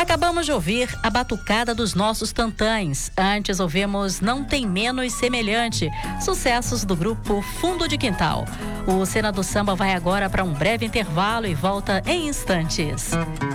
Acabamos de ouvir a batucada dos nossos tantãs. Antes ouvimos Não Tem Menos Semelhante, sucessos do grupo Fundo de Quintal. O Cena do Samba vai agora para um breve intervalo e volta em instantes.